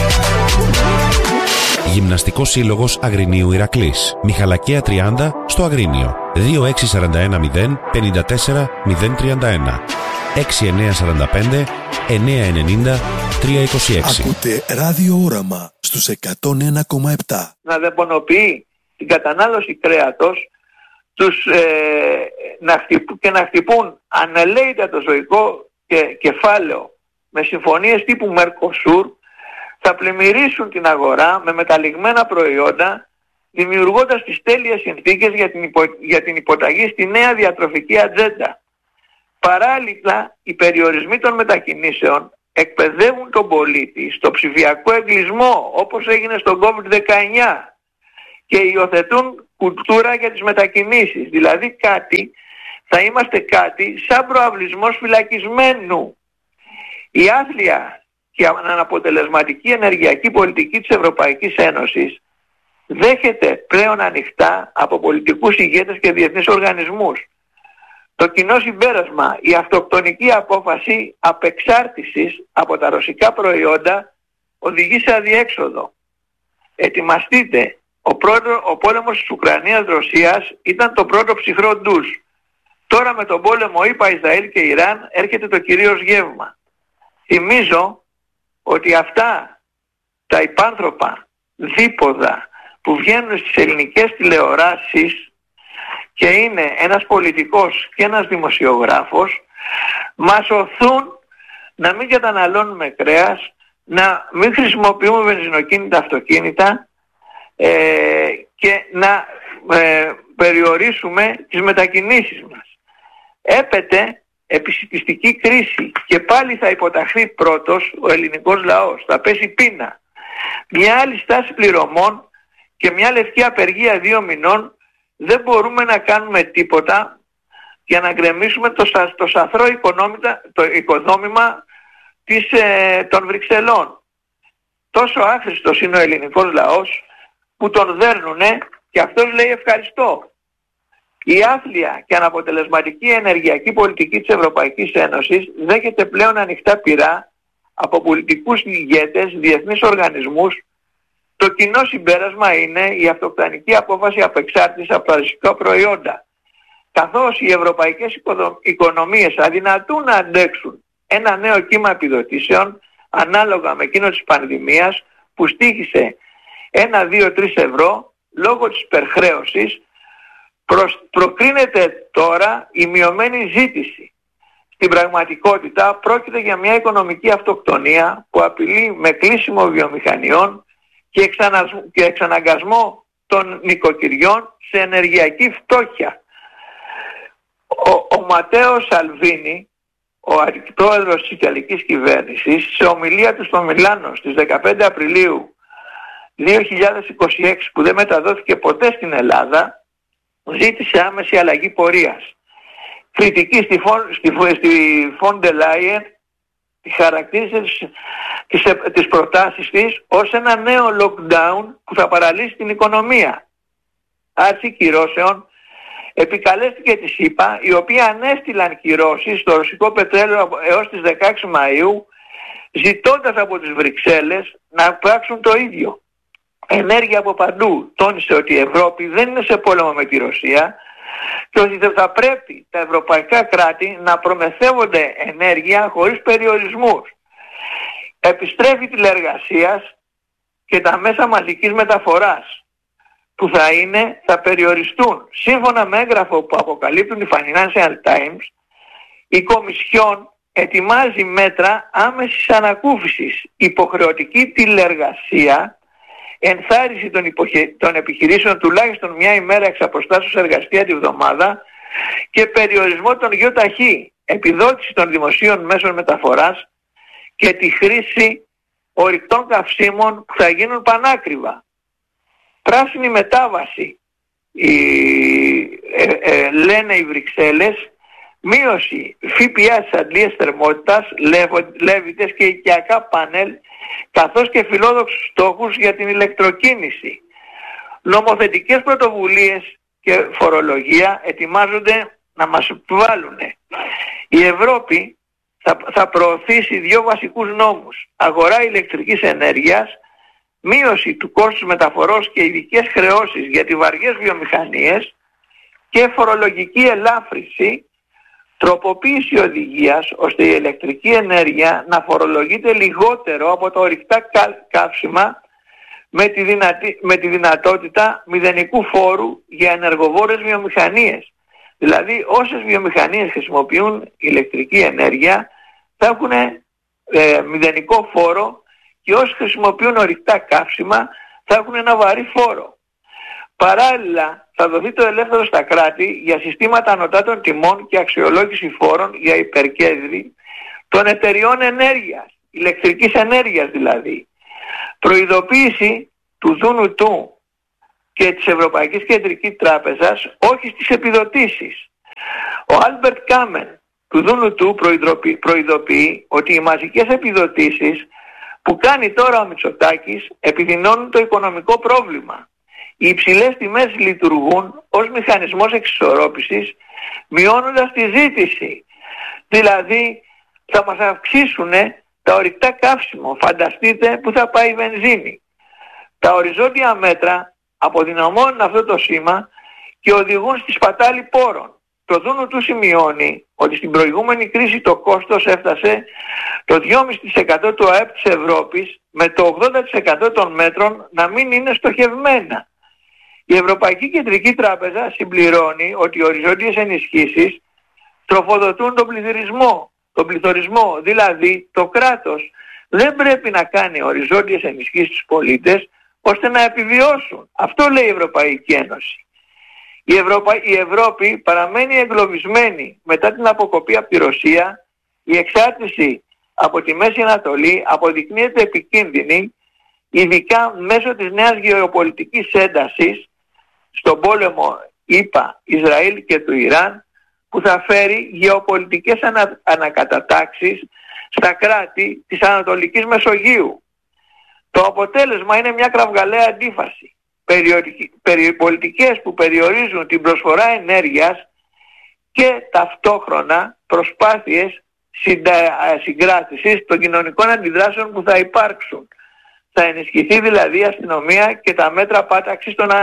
Γυμναστικός Σύλλογος Αγρινίου Ηρακλής. Μιχαλακία τριάντα στο Αγρίνιο. δύο έξι τέσσερα ένα μηδέν πέντε τέσσερα μηδέν τριάντα ένα. έξι εννιά τέσσερα πέντε εννιά εννιά τρία είκοσι έξι. Ακούτε Ράδιο Όραμα στους εκατόν ένα κόμμα επτά. Να δαιμονοποιεί την κατανάλωση κρέατος, τους, ε, να χτυπούν, και να χτυπούν ανελαίητα το ζωικό και κεφάλαιο με συμφωνίες τύπου Mercosur, θα πλημμυρίσουν την αγορά με μεταλλιγμένα προϊόντα δημιουργώντας τις τέλειες συνθήκες για την, υπο... για την υποταγή στη νέα διατροφική ατζέντα. Παράλληλα, οι περιορισμοί των μετακινήσεων εκπαιδεύουν τον πολίτη στο ψηφιακό εγκλισμό, όπως έγινε στο κόβιντ δεκαεννιά, και υιοθετούν κουλτούρα για τις μετακινήσεις. Δηλαδή κάτι, θα είμαστε κάτι σαν προαυλισμός φυλακισμένου. Η άθλια και αναποτελεσματική ενεργειακή πολιτική της Ευρωπαϊκής Ένωσης δέχεται πλέον ανοιχτά από πολιτικούς ηγέτες και διεθνείς οργανισμούς. Το κοινό συμπέρασμα, η αυτοκτονική απόφαση απεξάρτησης από τα ρωσικά προϊόντα οδηγεί σε αδιέξοδο. Ετοιμαστείτε, ο, πρώτο, ο πόλεμος της Ουκρανίας-Ρωσίας ήταν το πρώτο ψυχρό ντους. Τώρα με τον πόλεμο ΗΠΑ, Ισραήλ και Ιράν έρχεται το κυρίως γεύμα. Θυμίζω ότι αυτά τα υπάνθρωπα δίποδα που βγαίνουν στις ελληνικές τηλεοράσεις και είναι ένας πολιτικός και ένας δημοσιογράφος, μας οθούν να μην καταναλώνουμε κρέας, να μην χρησιμοποιούμε βενζινοκίνητα αυτοκίνητα ε, και να ε, περιορίσουμε τις μετακινήσεις μας. Έπεται επισιτιστική κρίση και πάλι θα υποταχθεί πρώτος ο ελληνικός λαός, θα πέσει πείνα. Μια άλλη στάση πληρωμών και μια λευκή απεργία δύο μηνών, δεν μπορούμε να κάνουμε τίποτα για να γκρεμίσουμε το, σα, το σαθρό το οικοδόμημα της, ε, των Βρυξελών. Τόσο άχρηστος είναι ο ελληνικός λαός που τον δέρνουνε και αυτός λέει ευχαριστώ. Η άθλια και αναποτελεσματική ενεργειακή πολιτική της Ευρωπαϊκής Ένωσης δέχεται πλέον ανοιχτά πειρά από πολιτικούς ηγέτες, διεθνείς οργανισμούς. Το κοινό συμπέρασμα είναι η αυτοκτονική απόφαση απεξάρτησης από τα ρωσικά προϊόντα. Καθώς οι ευρωπαϊκές οικονομίες αδυνατούν να αντέξουν ένα νέο κύμα επιδοτήσεων ανάλογα με εκείνο της πανδημίας που στοίχησε ένα, δύο, τρία ευρώ λόγω της υπερχρέωσης, προκρίνεται τώρα η μειωμένη ζήτηση. Στην πραγματικότητα πρόκειται για μια οικονομική αυτοκτονία που απειλεί με κλείσιμο βιομηχανιών και, εξανα... και εξαναγκασμό των νοικοκυριών σε ενεργειακή φτώχεια. Ο, ο Ματέο Σαλβίνι, ο αντιπρόεδρος της Ιταλικής κυβέρνησης, σε ομιλία του στο Μιλάνο στις δεκαπέντε Απριλίου δύο χιλιάδες είκοσι έξι, που δεν μεταδόθηκε ποτέ στην Ελλάδα, ζήτησε άμεση αλλαγή πορείας. Κριτική στη Φόντε Λάιεν τη χαρακτήρισε τις, τις προτάσεις της ως ένα νέο lockdown που θα παραλύσει την οικονομία. Άρση κυρώσεων επικαλέστηκε τη ΣΥΠΑ, οι οποίοι ανέστηλαν κυρώσεις στο ρωσικό πετρέλαιο έως τις δεκαέξι Μαΐου, ζητώντας από τις Βρυξέλλες να πράξουν το ίδιο. Ενέργεια από παντού. Τόνισε ότι η Ευρώπη δεν είναι σε πόλεμο με τη Ρωσία και ότι θα πρέπει τα ευρωπαϊκά κράτη να προμηθεύονται ενέργεια χωρίς περιορισμούς. Επιστρέφει τηλεεργασίας και τα μέσα μαζικής μεταφοράς που θα είναι, θα περιοριστούν. Σύμφωνα με έγγραφο που αποκαλύπτουν οι Financial Times, η Κομισιόν ετοιμάζει μέτρα άμεσης ανακούφισης, υποχρεωτική τηλεεργασία, ενθάρρυνση των, υποχε... των επιχειρήσεων τουλάχιστον μια ημέρα εξ αποστάσεως εργαστία τη βδομάδα και περιορισμό των γιοταχή, επιδότηση των δημοσίων μέσων μεταφοράς και τη χρήση ορυκτών καυσίμων που θα γίνουν πανάκριβα. Πράσινη μετάβαση, η, ε, ε, λένε οι Βρυξέλλες, μείωση ΦΠΑ στις αντλίες θερμότητας, λέβητες και οικιακά πάνελ, καθώς και φιλόδοξους στόχους για την ηλεκτροκίνηση. Νομοθετικές πρωτοβουλίες και φορολογία ετοιμάζονται να μας επιβάλλουν. Η Ευρώπη θα, θα προωθήσει δύο βασικούς νόμους: αγορά ηλεκτρικής ενέργειας, μείωση του κόστους μεταφορός και ειδικές χρεώσεις για τις βαριές βιομηχανίες και φορολογική ελάφρυνση, τροποποίηση οδηγίας ώστε η ηλεκτρική ενέργεια να φορολογείται λιγότερο από τα ορυκτά καύσιμα με τη, δυνατή, με τη δυνατότητα μηδενικού φόρου για ενεργοβόρες βιομηχανίες. Δηλαδή όσες βιομηχανίες χρησιμοποιούν ηλεκτρική ενέργεια θα έχουν ε, μηδενικό φόρο και όσοι χρησιμοποιούν ορυκτά καύσιμα θα έχουν ένα βαρύ φόρο. Παράλληλα θα δοθεί το ελεύθερο στα κράτη για συστήματα ανωτάτων τιμών και αξιολόγηση φόρων για υπερκέρδη των εταιριών ενέργειας, ηλεκτρικής ενέργειας δηλαδή. Προειδοποίηση του Δουνουτού και της Ευρωπαϊκής Κεντρικής Τράπεζας όχι στις επιδοτήσεις. Ο Άλμπερτ Κάμεν του Δουνουτού προειδοποιεί ότι οι μαζικές επιδοτήσεις που κάνει τώρα ο Μητσοτάκης επιδεινώνουν το οικονομικό πρόβλημα. Οι υψηλές τιμές λειτουργούν ως μηχανισμός εξισορρόπησης, μειώνοντας τη ζήτηση. Δηλαδή θα μας αυξήσουν τα ορυκτά καύσιμο. Φανταστείτε που θα πάει η βενζίνη. Τα οριζόντια μέτρα αποδυναμώνουν αυτό το σήμα και οδηγούν στη σπατάλη πόρων. Το Δουνουτού σημειώνει ότι στην προηγούμενη κρίση το κόστος έφτασε το δυόμισι τοις εκατό του ΑΕΠ της Ευρώπης, με το ογδόντα τοις εκατό των μέτρων να μην είναι στοχευμένα. Η Ευρωπαϊκή Κεντρική Τράπεζα συμπληρώνει ότι οι οριζόντιες ενισχύσεις τροφοδοτούν τον πληθωρισμό. Τον πληθωρισμό, δηλαδή το κράτος δεν πρέπει να κάνει οριζόντιες ενισχύσεις στους πολίτες ώστε να επιβιώσουν. Αυτό λέει η Ευρωπαϊκή Ένωση. Η, Ευρωπα... η Ευρώπη παραμένει εγκλωβισμένη μετά την αποκοπή από τη Ρωσία. Η εξάρτηση από τη Μέση Ανατολή αποδεικνύεται επικίνδυνη, ειδικά μέσω της νέας γεωπολιτικής έντασης στον πόλεμο ΗΠΑ, Ισραήλ και του Ιράν, που θα φέρει γεωπολιτικές ανα... ανακατατάξεις στα κράτη της Ανατολικής Μεσογείου. Το αποτέλεσμα είναι μια κραυγαλαία αντίφαση. Πολιτικές που περιορίζουν την προσφορά ενέργειας και ταυτόχρονα προσπάθειες συγκράτησης των κοινωνικών αντιδράσεων που θα υπάρξουν. Θα ενισχυθεί δηλαδή η αστυνομία και τα μέτρα πάταξης των,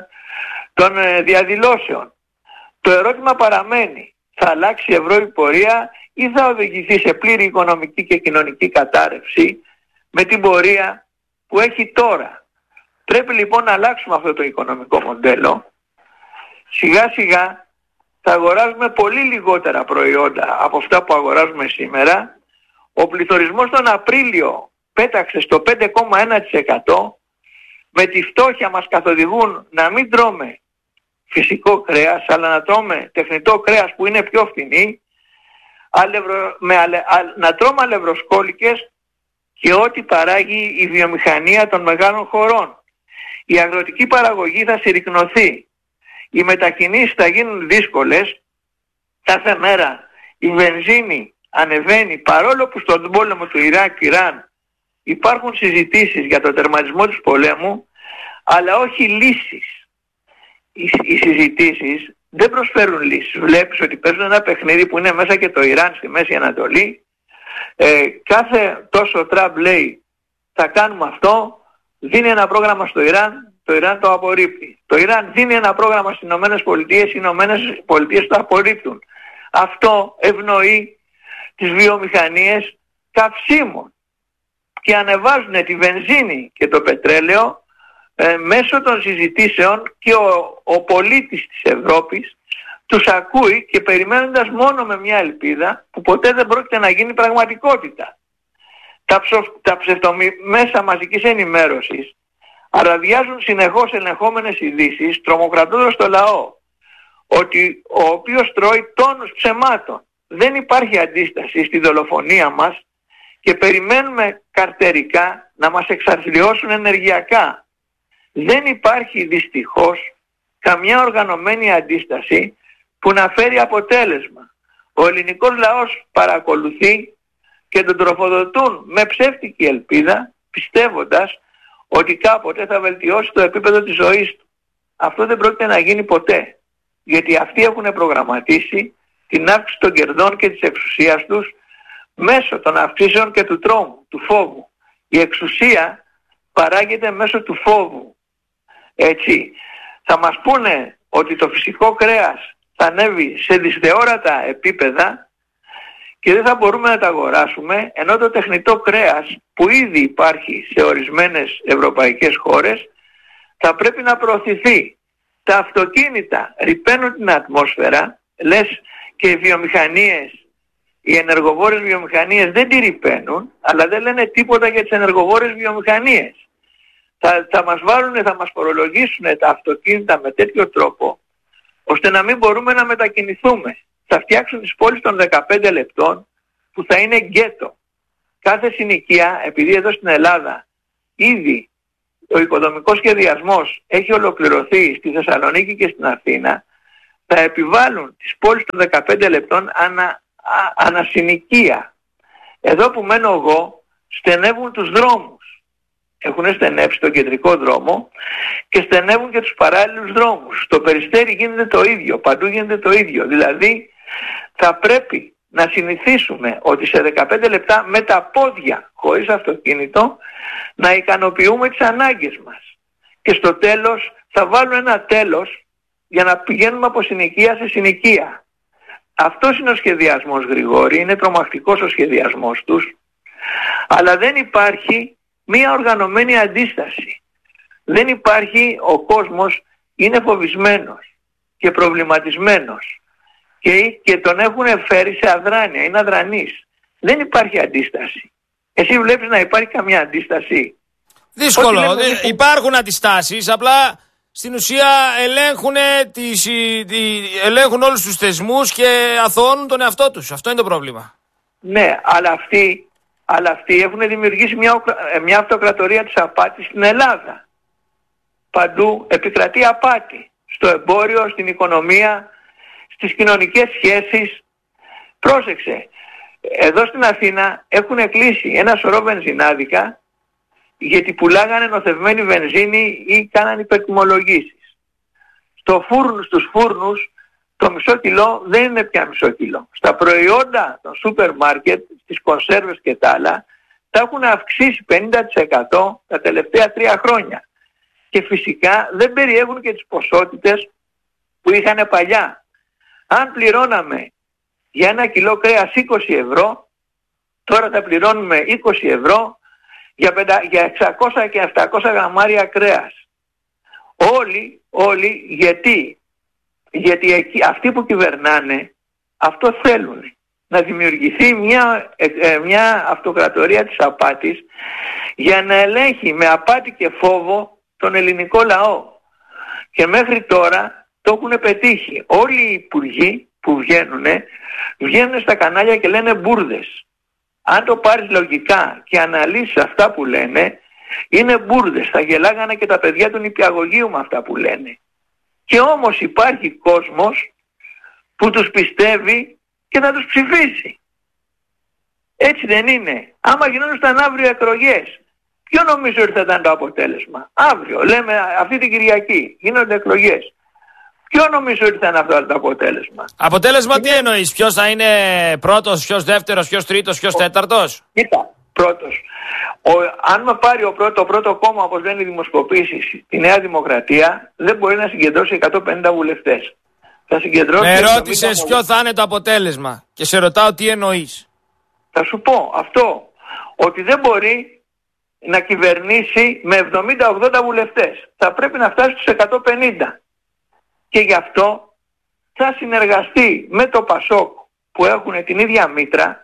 των διαδηλώσεων. Το ερώτημα παραμένει: θα αλλάξει η Ευρώπη πορεία ή θα οδηγηθεί σε πλήρη οικονομική και κοινωνική κατάρρευση με την πορεία που έχει τώρα? Πρέπει λοιπόν να αλλάξουμε αυτό το οικονομικό μοντέλο. Σιγά σιγά θα αγοράζουμε πολύ λιγότερα προϊόντα από αυτά που αγοράζουμε σήμερα. Ο πληθωρισμός τον Απρίλιο πέταξε στο πέντε κόμμα ένα τοις εκατό. Με τη φτώχεια μας καθοδηγούν να μην τρώμε φυσικό κρέας, αλλά να τρώμε τεχνητό κρέας που είναι πιο φθηνή, αλευρο, με αλε, α, να τρώμε αλευροσκόλικες και ό,τι παράγει η βιομηχανία των μεγάλων χωρών. Η αγροτική παραγωγή θα συρρικνωθεί. Οι μετακινήσεις θα γίνουν δύσκολες. Κάθε μέρα η βενζίνη ανεβαίνει, παρόλο που στον πόλεμο του Ιράκ-Ιράν υπάρχουν συζητήσεις για το τερματισμό του πολέμου, αλλά όχι λύσεις. Οι, οι συζητήσεις δεν προσφέρουν λύσεις. Βλέπεις ότι παίζουν ένα παιχνίδι που είναι μέσα και το Ιράν στη Μέση Ανατολή. Ε, κάθε τόσο Τραμπ λέει θα κάνουμε αυτό, δίνει ένα πρόγραμμα στο Ιράν, το Ιράν το απορρίπτει. Το Ιράν δίνει ένα πρόγραμμα στις Ηνωμένες Πολιτείες, οι Ηνωμένες Πολιτείες το απορρίπτουν. Αυτό ευνοεί τις βιομηχανίες καυσίμων και ανεβάζουν τη βενζίνη και το πετρέλαιο ε, μέσω των συζητήσεων, και ο, ο πολίτης της Ευρώπης τους ακούει και περιμένοντας μόνο με μια ελπίδα που ποτέ δεν πρόκειται να γίνει πραγματικότητα. Τα, ψο, τα ψευτομέσα μαζικής ενημέρωσης αραδιάζουν συνεχώς ελεγχόμενες ειδήσεις, τρομοκρατώντας το λαό, ότι ο οποίος τρώει τόνους ψεμάτων. Δεν υπάρχει αντίσταση στη δολοφονία μας και περιμένουμε καρτερικά να μας εξαθλιώσουν ενεργειακά. Δεν υπάρχει δυστυχώς καμιά οργανωμένη αντίσταση που να φέρει αποτέλεσμα. Ο ελληνικός λαός παρακολουθεί και τον τροφοδοτούν με ψεύτικη ελπίδα, πιστεύοντας ότι κάποτε θα βελτιώσει το επίπεδο της ζωής του. Αυτό δεν πρόκειται να γίνει ποτέ, γιατί αυτοί έχουν προγραμματίσει την αύξηση των κερδών και της εξουσίας τους μέσω των αυξήσεων και του τρόμου, του φόβου. Η εξουσία παράγεται μέσω του φόβου. Έτσι, θα μας πούνε ότι το φυσικό κρέας θα ανέβει σε δυσθεώρατα επίπεδα και δεν θα μπορούμε να τα αγοράσουμε, ενώ το τεχνητό κρέας που ήδη υπάρχει σε ορισμένες ευρωπαϊκές χώρες θα πρέπει να προωθηθεί. Τα αυτοκίνητα ρυπαίνουν την ατμόσφαιρα, λες, και οι βιομηχανίες, οι ενεργοβόρες βιομηχανίες δεν τη ρυπαίνουν, αλλά δεν λένε τίποτα για τις ενεργοβόρες βιομηχανίες. θα, θα μας βάλουν, θα μας φορολογήσουν τα αυτοκίνητα με τέτοιο τρόπο, ώστε να μην μπορούμε να μετακινηθούμε. Θα φτιάξουν τις πόλεις των δεκαπέντε λεπτών που θα είναι γκέτο. Κάθε συνοικία, επειδή εδώ στην Ελλάδα ήδη ο οικοδομικός σχεδιασμός έχει ολοκληρωθεί στη Θεσσαλονίκη και στην Αθήνα, θα επιβάλλουν τις πόλεις των δεκαπέντε λεπτών ανα, ανασυνοικία. Εδώ που μένω εγώ στενεύουν τους δρόμους. Έχουν στενέψει τον κεντρικό δρόμο και στενεύουν και τους παράλληλους δρόμους. Στο Περιστέρι γίνεται το ίδιο, παντού γίνεται το ίδιο. Δηλαδή θα πρέπει να συνηθίσουμε ότι σε δεκαπέντε λεπτά με τα πόδια, χωρίς αυτοκίνητο, να ικανοποιούμε τις ανάγκες μας. Και στο τέλος θα βάλουν ένα τέλος για να πηγαίνουμε από συνοικία σε συνοικία. Αυτός είναι ο σχεδιασμός, Γρηγόρη, είναι τρομακτικός ο σχεδιασμός τους, αλλά δεν υπάρχει μία οργανωμένη αντίσταση. Δεν υπάρχει, ο κόσμος είναι φοβισμένος και προβληματισμένος και, και τον έχουν φέρει σε αδράνεια, είναι αδρανής. Δεν υπάρχει αντίσταση. Εσύ βλέπεις να υπάρχει καμία αντίσταση? Δύσκολο. Λέμε... Υπάρχουν αντιστάσεις, απλά στην ουσία ελέγχουν, τις, ελέγχουν όλους τους θεσμούς και αθωώνουν τον εαυτό τους. Αυτό είναι το πρόβλημα. Ναι, αλλά αυτοί, αλλά αυτοί έχουν δημιουργήσει μια, μια αυτοκρατορία της απάτης στην Ελλάδα. Παντού επικρατεί απάτη. Στο εμπόριο, στην οικονομία, στις κοινωνικές σχέσεις. Πρόσεξε, εδώ στην Αθήνα έχουν κλείσει ένα σωρό βενζινάδικα γιατί πουλάγανε νοθευμένη βενζίνη ή κάνανε υπερτιμολογήσεις. Στο φούρνο, στους φούρνους το μισό κιλό δεν είναι πια μισό κιλό. Στα προϊόντα των σούπερ μάρκετ, στις κονσέρβες και τα άλλα, τα έχουν αυξήσει πενήντα τοις εκατό τα τελευταία τρία χρόνια. Και φυσικά δεν περιέχουν και τις ποσότητες που είχαν παλιά. Αν πληρώναμε για ένα κιλό κρέας είκοσι ευρώ, τώρα θα πληρώνουμε είκοσι ευρώ για, πεντα, για εξακόσια και επτακόσια γραμμάρια κρέας. Όλοι, όλοι, γιατί, γιατί εκεί, αυτοί που κυβερνάνε αυτό θέλουν. Να δημιουργηθεί μια, ε, μια αυτοκρατορία της απάτης για να ελέγχει με απάτη και φόβο τον ελληνικό λαό. Και μέχρι τώρα το έχουν πετύχει. Όλοι οι υπουργοί που βγαίνουν, βγαίνουν στα κανάλια και λένε μπουρδες. Αν το πάρεις λογικά και αναλύσεις αυτά που λένε, είναι μπουρδες. Θα γελάγανε και τα παιδιά του νηπιαγωγείου με αυτά που λένε. Και όμως υπάρχει κόσμος που τους πιστεύει και θα τους ψηφίσει. Έτσι δεν είναι? Άμα γινόντουσαν αύριο εκλογές, ποιο νομίζω ότι θα ήταν το αποτέλεσμα? Αύριο, λέμε αυτή την Κυριακή, γίνονται εκλογές. Ποιο νομίζω ότι θα είναι αυτό το αποτέλεσμα? Αποτέλεσμα τι εννοείς? Ποιος θα είναι πρώτος, ποιος δεύτερος, ποιος τρίτος, ποιος τέταρτος? Κοίτα, πρώτος. Ο, αν με πάρει ο πρώτο, το πρώτο κόμμα, όπως λένε οι δημοσκοπήσεις, η Νέα Δημοκρατία, δεν μπορεί να συγκεντρώσει εκατόν πενήντα βουλευτές. Θα συγκεντρώσει... Με ρώτησες ποιο θα είναι το αποτέλεσμα και σε ρωτάω τι εννοείς. Θα σου πω αυτό, ότι δεν μπορεί να κυβερνήσει με εβδομήντα ογδόντα βουλευτές. Θα πρέπει να φτάσει στους εκατόν πενήντα. Και γι' αυτό θα συνεργαστεί με το Πασόκ που έχουν την ίδια μήτρα.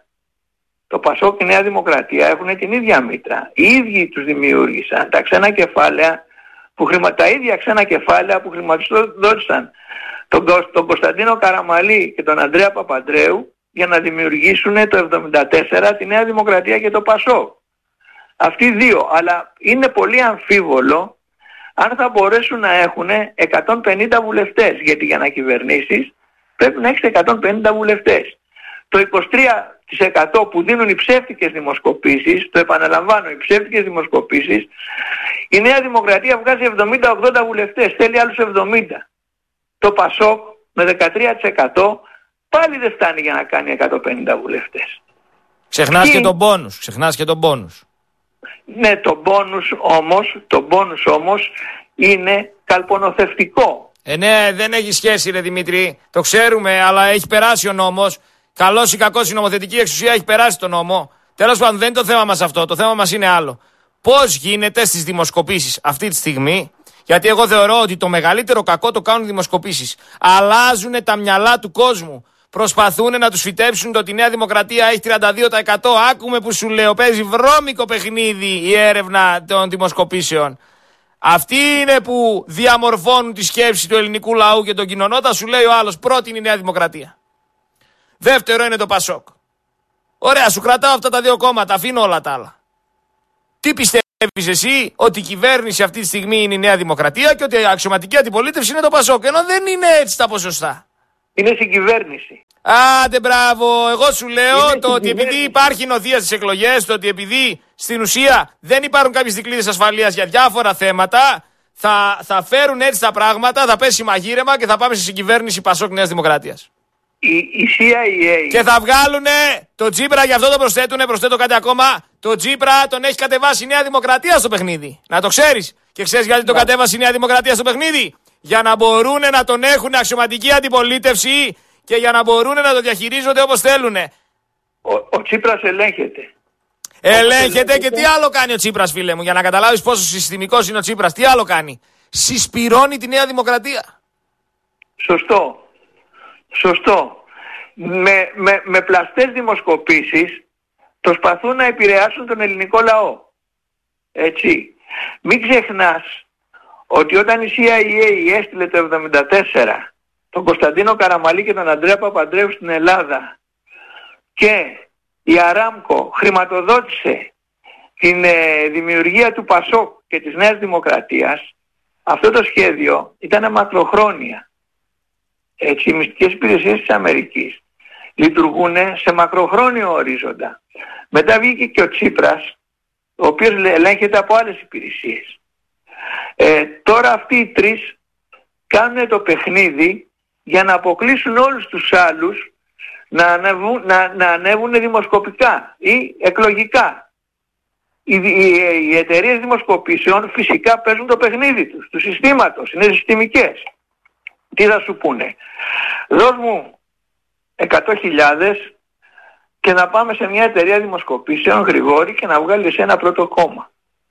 Το Πασόκ και η Νέα Δημοκρατία έχουν την ίδια μήτρα. Οι ίδιοι τους δημιούργησαν τα ξένα κεφάλαια, που χρημα... τα ίδια ξένα κεφάλαια που χρηματοδότησαν τον, τον Κωνσταντίνο Καραμαλή και τον Ανδρέα Παπαντρέου για να δημιουργήσουν το εβδομήντα τέσσερα τη Νέα Δημοκρατία και το Πασόκ. Αυτοί οι δύο. Αλλά είναι πολύ αμφίβολο αν θα μπορέσουν να έχουν εκατόν πενήντα βουλευτές. Γιατί για να κυβερνήσεις πρέπει να έχεις εκατόν πενήντα βουλευτές. Το είκοσι τρία τοις εκατό που δίνουν οι ψεύτικες δημοσκοπήσεις, το επαναλαμβάνω, οι ψεύτικες δημοσκοπήσεις, η Νέα Δημοκρατία βγάζει εβδομήντα ογδόντα βουλευτές, θέλει άλλους εβδομήντα. Το Πασόκ με δεκατρία τοις εκατό πάλι δεν φτάνει για να κάνει εκατόν πενήντα βουλευτές. Ξεχνάς και, και τον πόνους, ξεχνάς και τον πόνους. Ναι, το μπόνους όμως, το μπόνους όμως είναι καλπονοθευτικό. Ε, ναι, δεν έχει σχέση ρε Δημήτρη, το ξέρουμε, αλλά έχει περάσει ο νόμος. Καλός ή κακός η νομοθετική εξουσία έχει περάσει το νόμο. Τέλος πάντων, δεν είναι το θέμα μας αυτό, το θέμα μας είναι άλλο. Πώς γίνεται στις δημοσκοπήσεις αυτή τη στιγμή, γιατί εγώ θεωρώ ότι το μεγαλύτερο κακό το κάνουν οι δημοσκοπήσεις. Αλλάζουν τα μυαλά του κόσμου. Προσπαθούν να τους φυτέψουν το ότι η Νέα Δημοκρατία έχει τριάντα δύο τοις εκατό. Άκουμε που σου λέω, παίζει βρώμικο παιχνίδι η έρευνα των δημοσκοπήσεων. Αυτοί είναι που διαμορφώνουν τη σκέψη του ελληνικού λαού και των κοινωνών. Θα σου λέει ο άλλος, πρώτη είναι η Νέα Δημοκρατία. Δεύτερο είναι το Πασόκ. Ωραία, σου κρατάω αυτά τα δύο κόμματα, αφήνω όλα τα άλλα. Τι πιστεύεις εσύ, ότι η κυβέρνηση αυτή τη στιγμή είναι η Νέα Δημοκρατία και ότι η αξιωματική αντιπολίτευση είναι το Πασόκ? Ενώ δεν είναι έτσι τα ποσοστά. Είναι στην κυβέρνηση. Άντε μπράβο, εγώ σου λέω είναι το ότι επειδή υπάρχει νοθεία στις εκλογές, το ότι επειδή στην ουσία δεν υπάρχουν κάποιες δικλείδες ασφαλείας για διάφορα θέματα, θα, θα φέρουν έτσι τα πράγματα, θα πέσει μαγείρεμα και θα πάμε σε συγκυβέρνηση Πασόκ Νέας Δημοκρατίας. Η, η σι άι έι. Και θα βγάλουνε το Τσίπρα, γι' αυτό το προσθέτουνε, προσθέτω κάτι ακόμα. Το Τσίπρα τον έχει κατεβάσει η Νέα Δημοκρατία στο παιχνίδι. Να το ξέρεις. Και ξέρεις γιατί τον κατέβασε η Νέα Δημοκρατία στο παιχνίδι? Για να μπορούν να τον έχουν αξιωματική αντιπολίτευση και για να μπορούν να το διαχειρίζονται όπως θέλουν. Ο, ο Τσίπρας ελέγχεται. Ελέγχεται και τι άλλο κάνει ο Τσίπρας, φίλε μου, για να καταλάβεις πόσο συστημικός είναι ο Τσίπρας. Τι άλλο κάνει? Συσπυρώνει τη Νέα Δημοκρατία. Σωστό. Σωστό. Με, με, με πλαστές δημοσκοπήσεις προσπαθούν να επηρεάσουν τον ελληνικό λαό. Έτσι. Μην ξεχνάς ότι όταν η σι άι έι έστειλε το εβδομήντα τέσσερα τον Κωνσταντίνο Καραμαλή και τον Αντρέα Παπαντρέου στην Ελλάδα και η Αράμκο χρηματοδότησε την ε, δημιουργία του Πασόκ και της Νέας Δημοκρατίας, αυτό το σχέδιο ήταν μακροχρόνια. Έτσι, οι μυστικές υπηρεσίες της Αμερικής λειτουργούν σε μακροχρόνιο ορίζοντα. Μετά βγήκε και ο Τσίπρας, ο οποίος ελέγχεται από άλλες υπηρεσίες. Ε, τώρα αυτοί οι τρεις κάνουν το παιχνίδι για να αποκλείσουν όλους τους άλλους να ανέβουν, να, να ανέβουν δημοσκοπικά ή εκλογικά. Οι, οι, οι εταιρείες δημοσκοπήσεων φυσικά παίζουν το παιχνίδι τους, του συστήματος, είναι συστημικές. Τι θα σου πούνε? Δώσ' μου εκατό χιλιάδες και να πάμε σε μια εταιρεία δημοσκοπήσεων γρηγόρη και να βγάλεις ένα πρώτο κόμμα.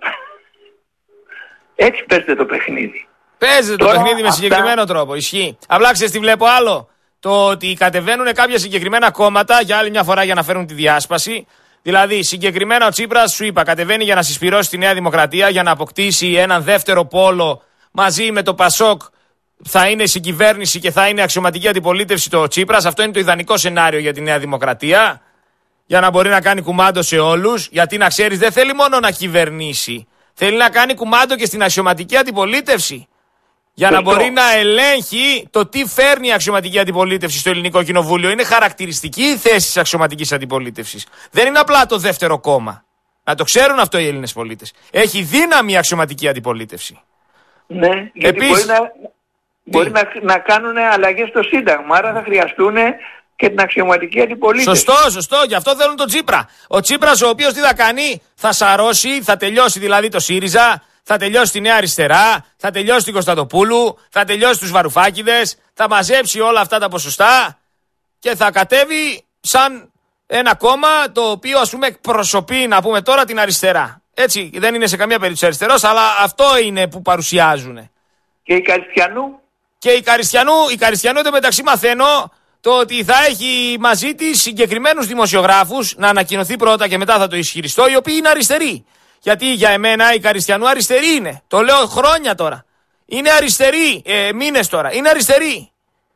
Έτσι παίζεται το παιχνίδι. Παίζεται το παιχνίδι με συγκεκριμένο αυτά... τρόπο. Ισχύει. Απλά ξέρεις τι βλέπω άλλο? Το ότι κατεβαίνουν κάποια συγκεκριμένα κόμματα για άλλη μια φορά για να φέρουν τη διάσπαση. Δηλαδή, συγκεκριμένα ο Τσίπρας, σου είπα, κατεβαίνει για να συσπυρώσει τη Νέα Δημοκρατία, για να αποκτήσει έναν δεύτερο πόλο μαζί με το Πασόκ. Θα είναι συγκυβέρνηση και θα είναι αξιωματική αντιπολίτευση το Τσίπρας. Αυτό είναι το ιδανικό σενάριο για τη Νέα Δημοκρατία. Για να μπορεί να κάνει κουμάντο σε όλους. Γιατί να ξέρεις, δεν θέλει μόνο να κυβερνήσει. Θέλει να κάνει κουμάντο και στην αξιωματική αντιπολίτευση. Για να μπορεί να ελέγχει το τι φέρνει η αξιωματική αντιπολίτευση στο ελληνικό κοινοβούλιο. Είναι χαρακτηριστική η θέση της αξιωματικής αντιπολίτευσης. Δεν είναι απλά το δεύτερο κόμμα. Να το ξέρουν αυτό οι Έλληνες πολίτες. Έχει δύναμη η αξιωματική αντιπολίτευση. Ναι, γιατί Επίσης, μπορεί, να, μπορεί να, να κάνουν αλλαγές στο Σύνταγμα. Άρα θα χρειαστούν και την αξιωματική αντιπολίτευση. Σωστό, σωστό. Γι' αυτό θέλουν τον Τσίπρα. Ο Τσίπρας, ο οποίος τι θα κάνει? Θα σαρώσει, θα τελειώσει δηλαδή το ΣΥΡΙΖΑ. Θα τελειώσει τη Νέα Αριστερά, θα τελειώσει την Κωνσταντοπούλου, θα τελειώσει τους Βαρουφάκηδες, θα μαζέψει όλα αυτά τα ποσοστά και θα κατέβει σαν ένα κόμμα το οποίο ας πούμε εκπροσωπεί, να πούμε τώρα, την αριστερά. Έτσι, δεν είναι σε καμία περίπτωση αριστερός, αλλά αυτό είναι που παρουσιάζουν. Και η Καριστιανού. Και η Καριστιανού, η Καριστιανού εντωμεταξύ μαθαίνω το ότι θα έχει μαζί της συγκεκριμένους δημοσιογράφους, να ανακοινωθεί πρώτα και μετά θα το ισχυριστώ, οι οποίοι είναι αριστεροί. Γιατί για εμένα η Καριστιανού αριστερή είναι. Το λέω χρόνια τώρα. Είναι αριστερή. Ε, μήνες τώρα. Είναι αριστερή.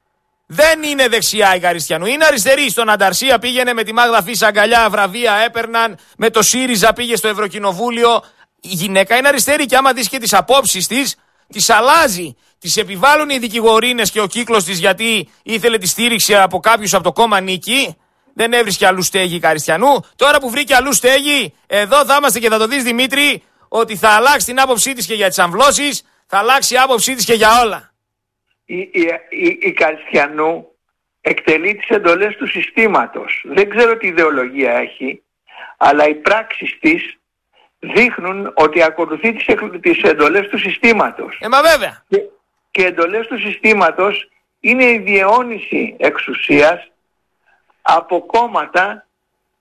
Δεν είναι δεξιά η Καριστιανού. Είναι αριστερή. Στον Ανταρσία πήγαινε με τη Μάγδα Φύσα αγκαλιά, βραβεία έπαιρναν. Με το ΣΥΡΙΖΑ πήγε στο Ευρωκοινοβούλιο. Η γυναίκα είναι αριστερή και άμα δεις και τις απόψεις της, τις αλλάζει. Τις επιβάλλουν οι δικηγορίνες και ο κύκλος της γιατί ήθελε τη στήριξη από κάποιους από το κόμμα Νίκη. Δεν έβρισκε αλλού στέγη η Καριστιανού. Τώρα που βρήκε αλλού στέγη, εδώ θα είμαστε και θα το δεις, Δημήτρη, ότι θα αλλάξει την άποψή της και για τις αμβλώσεις, θα αλλάξει η άποψή της και για όλα. Η, η, η, η Καριστιανού εκτελεί τις εντολές του συστήματος. Δεν ξέρω τι ιδεολογία έχει, αλλά οι πράξεις της δείχνουν ότι ακολουθεί τις, τις εντολές του συστήματος. Ε, μα βέβαια. Και, και εντολές του συστήματος είναι η διαιώνιση εξουσίας από κόμματα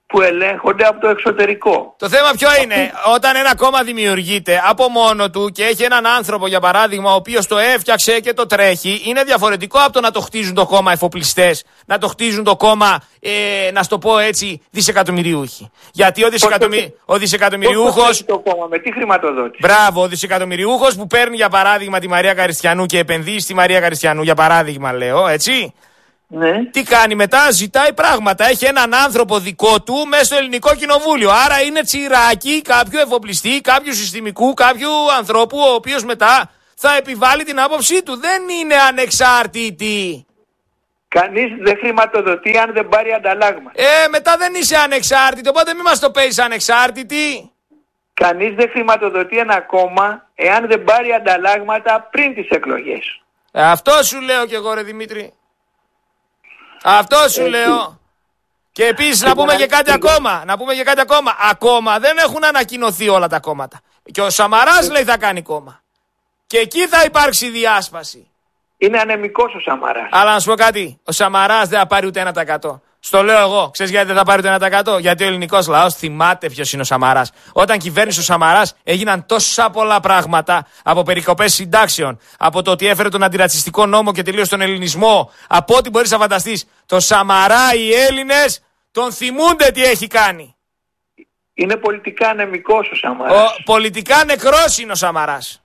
που ελέγχονται από το εξωτερικό. Το θέμα ποιο είναι? Όταν ένα κόμμα δημιουργείται από μόνο του και έχει έναν άνθρωπο, για παράδειγμα, ο οποίος το έφτιαξε και το τρέχει, είναι διαφορετικό από το να το χτίζουν το κόμμα εφοπλιστές, να το χτίζουν το κόμμα, ε, να στο πω έτσι, δισεκατομμυριούχοι. Γιατί ο, δισεκατομμυ... ο δισεκατομμυριούχος. Το κόμμα, με τι χρηματοδότηση? Μπράβο, ο δισεκατομμυριούχος που παίρνει για παράδειγμα τη Μαρία Καριστιανού και επενδύει στη Μαρία Καριστιανού, για παράδειγμα, λέω, έτσι. Ναι. Τι κάνει μετά? Ζητάει πράγματα. Έχει έναν άνθρωπο δικό του μέσα στο ελληνικό κοινοβούλιο. Άρα είναι τσιράκι κάποιου εφοπλιστή, κάποιου συστημικού, κάποιου ανθρώπου, ο οποίος μετά θα επιβάλλει την άποψή του. Δεν είναι ανεξάρτητη. Κανείς δεν χρηματοδοτεί αν δεν πάρει ανταλλάγματα. Ε, μετά δεν είσαι ανεξάρτητη, οπότε μην μας το παίζεις ανεξάρτητη. Κανείς δεν χρηματοδοτεί ένα κόμμα εάν δεν πάρει ανταλλάγματα πριν τις εκλογές. Ε, αυτό σου λέω κι εγώ, ρε Δημήτρη. Αυτό σου Έτσι. λέω. Και επίσης να πούμε και κάτι ακόμα. Να πούμε και κάτι ακόμα. Ακόμα δεν έχουν ανακοινωθεί όλα τα κόμματα. Και ο Σαμαράς λέει θα κάνει κόμμα. Και εκεί θα υπάρξει διάσπαση. Είναι ανεμικός ο Σαμαράς. Αλλά να σου πω κάτι. Ο Σαμαράς δεν θα πάρει ούτε ένα τοις εκατό. Στο λέω εγώ. Ξέρεις γιατί δεν θα πάρει ούτε ένα τοις εκατό? Γιατί ο ελληνικός λαός θυμάται ποιος είναι ο Σαμαράς. Όταν κυβέρνησε ο Σαμαράς έγιναν τόσα πολλά πράγματα. Από περικοπές συντάξεων, από το ότι έφερε τον αντιρατσιστικό νόμο και τελείωσε τον ελληνισμό. Από ό,τι μπορείς να φανταστείς. Το Σαμαρά οι Έλληνες τον θυμούνται τι έχει κάνει. Είναι πολιτικά ανεμικός ο Σαμαράς. Ο, πολιτικά νεκρός είναι ο Σαμαράς.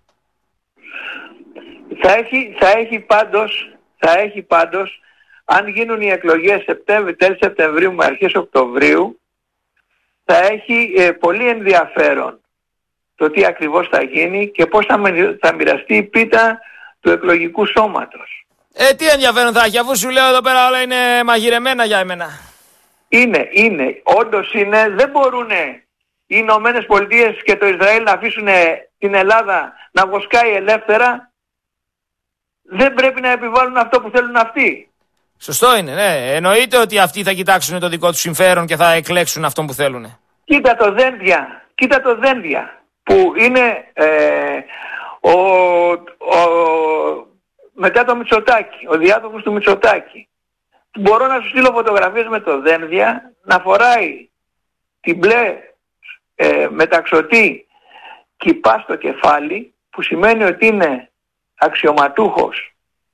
Θα έχει, θα έχει πάντως, θα έχει πάντως, αν γίνουν οι εκλογές Σεπτέμβρη, τέλη Σεπτεμβρίου με αρχές Οκτωβρίου, θα έχει ε, πολύ ενδιαφέρον το τι ακριβώς θα γίνει και πώς θα, θα μοιραστεί η πίτα του εκλογικού σώματος. Ε, τι ενδιαφέρον θα έχει, αφού σου λέω εδώ πέρα όλα είναι μαγειρεμένα για εμένα. Είναι, είναι, όντως είναι, δεν μπορούν οι Ηνωμένες Πολιτείες και το Ισραήλ να αφήσουν την Ελλάδα να βοσκάει ελεύθερα. Δεν πρέπει να επιβάλλουν αυτό που θέλουν αυτοί. Σωστό είναι, ναι. Εννοείται ότι αυτοί θα κοιτάξουν το δικό τους συμφέρον και θα εκλέξουν αυτόν που θέλουν. Κοίτα το Δένδια, κοίτα το Δένδια, που είναι ε, ο, ο, μετά το Μητσοτάκη, ο διάδοχος του Μητσοτάκη. Μπορώ να σου στείλω φωτογραφίες με το Δένδια να φοράει την μπλε ε, μεταξωτή κιπά στο κεφάλι, που σημαίνει ότι είναι αξιωματούχος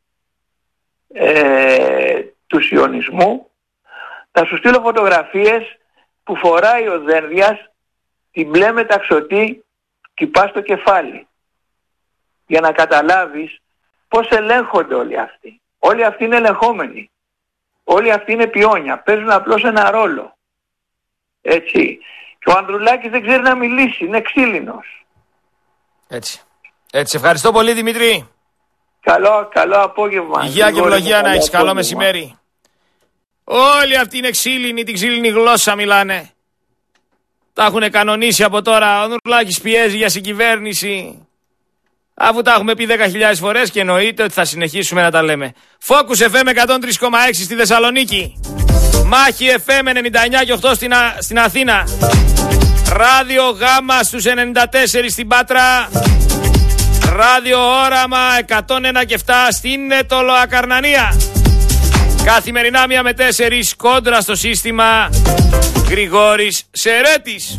ε, του σιωνισμού. Θα σου στείλω φωτογραφίες που φοράει ο Δένδιας την μπλε μεταξωτή κιπά στο κεφάλι, για να καταλάβεις πώς ελέγχονται όλοι αυτοί. Όλοι αυτοί είναι ελεγχόμενοι. Όλοι αυτοί είναι πιόνια. Παίζουν απλώς ένα ρόλο. Έτσι. Και ο Ανδρουλάκης δεν ξέρει να μιλήσει. Είναι ξύλινος. Έτσι. Έτσι. Ευχαριστώ πολύ, Δημήτρη. Καλό, καλό απόγευμα. Υγεία και ευλογία να έχεις. Καλό μεσημέρι. Όλοι αυτοί είναι ξύλινοι. Την ξύλινη γλώσσα μιλάνε. Τα έχουν κανονίσει από τώρα. Ο Ανδρουλάκης πιέζει για συγκυβέρνηση. Αφού τα έχουμε πει δέκα χιλιάδες φορές και εννοείται ότι θα συνεχίσουμε να τα λέμε. Focus εφ εμ εκατόν τρία κόμμα έξι στη Θεσσαλονίκη. Μάχη εφ εμ ενενήντα εννιά κόμμα οκτώ στην, Α... στην Αθήνα. Ράδιο Γάμα στους ενενήντα τέσσερα στην Πάτρα. Ράδιο Όραμα εκατόν ένα κόμμα επτά στην Τολοακαρνανία. Καθημερινά μία με τέσσερις κόντρα στο σύστημα. Γρηγόρης Σερέτης.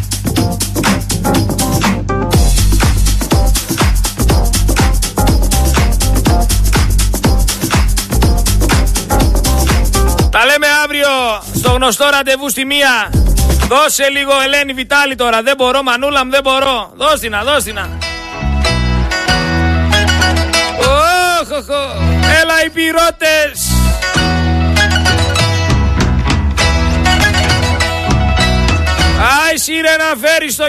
Τα λέμε αύριο στο γνωστό ραντεβού στη μία. Δώσε λίγο Ελένη Βιτάλη τώρα. Δεν μπορώ, Μανούλα μου, δεν μπορώ. Δώσ' την, δώσ' την. Ωχ, έλα οι πυρώτες. Άι σύρε να φέρεις το